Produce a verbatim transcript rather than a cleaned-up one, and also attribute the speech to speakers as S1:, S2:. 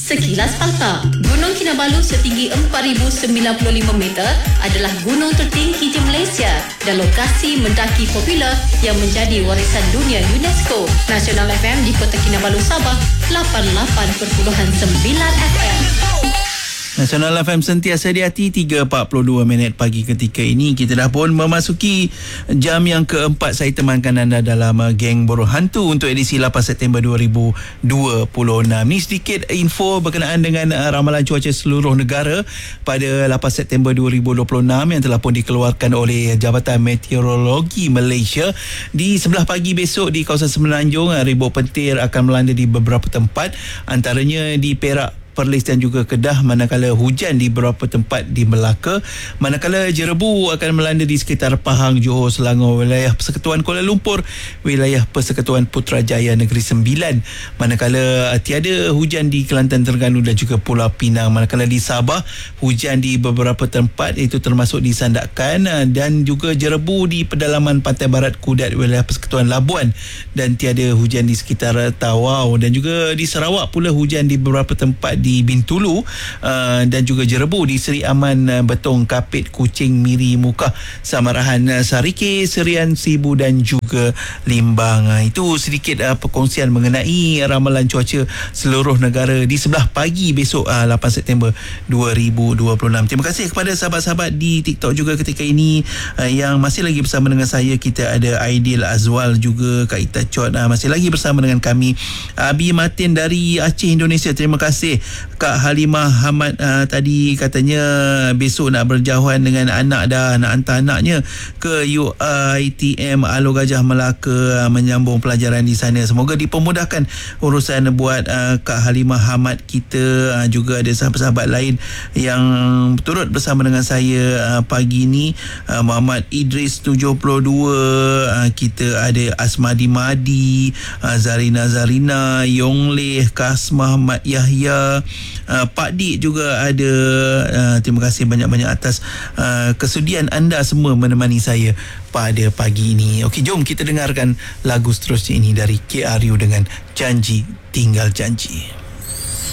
S1: Sekilas Fakta. Gunung Kinabalu setinggi empat ribu sembilan puluh lima meter adalah gunung tertinggi di Malaysia dan lokasi mendaki popular yang menjadi warisan dunia UNESCO. Nasional F M di Kota Kinabalu, Sabah, lapan puluh lapan perpuluhan sembilan F M.
S2: Nasional F M sentiasa di hati. Tiga empat puluh dua minit pagi ketika ini. Kita dah pun memasuki jam yang keempat. Saya temankan anda dalam uh, Geng Boroh Hantu untuk edisi lapan September dua ribu dua puluh enam. Ni sedikit info berkenaan dengan uh, ramalan cuaca seluruh negara pada lapan September dua ribu dua puluh enam yang telah pun dikeluarkan oleh Jabatan Meteorologi Malaysia. Di sebelah pagi besok di kawasan Semenanjung, uh, ribut petir akan melanda di beberapa tempat, antaranya di Perak, Perlis dan juga Kedah, manakala hujan di beberapa tempat di Melaka, manakala jerebu akan melanda di sekitar Pahang, Johor, Selangor, wilayah Persekutuan Kuala Lumpur, wilayah Persekutuan Putrajaya Negeri Sembilan, manakala tiada hujan di Kelantan, Terengganu dan juga Pulau Pinang. Manakala di Sabah, hujan di beberapa tempat itu termasuk di Sandakan dan juga jerebu di pedalaman pantai barat Kudat, wilayah Persekutuan Labuan, dan tiada hujan di sekitar Tawau. Dan juga di Sarawak pula hujan di beberapa tempat di Bintulu uh, dan juga jerebu di Seri Aman, uh, Betong, Kapit, Kuching, Miri, Mukah, Samarahan, uh, Sarike, Serian, Sibu dan juga Limbang. Uh, itu sedikit uh, perkongsian mengenai ramalan cuaca seluruh negara di sebelah pagi besok uh, lapan September dua ribu dua puluh enam. Terima kasih kepada sahabat-sahabat di TikTok juga ketika ini uh, yang masih lagi bersama dengan saya. Kita ada Aidil Azwal juga, Kak Ita Chot uh, masih lagi bersama dengan kami. Abi Martin dari Aceh, Indonesia, terima kasih. Kak Halimah Hamad uh, tadi katanya besok nak berjauhan dengan anak dah, nak hantar anaknya ke U I T M Alor Gajah Melaka uh, menyambung pelajaran di sana. Semoga dipermudahkan urusan buat uh, Kak Halimah Hamad kita. Uh, juga ada sahabat-sahabat lain yang turut bersama dengan saya uh, pagi ni. uh, Muhammad Idris tujuh puluh dua, uh, kita ada Asmadi Madi, uh, Zarina Zarina, Yongleh, Kasmah Mat Yahya, Uh, Pak Dik juga ada. Uh, terima kasih banyak-banyak atas uh, kesudian anda semua menemani saya pada pagi ini. Okey, jom kita dengarkan lagu seterusnya ini dari K R U dengan Janji Tinggal Janji.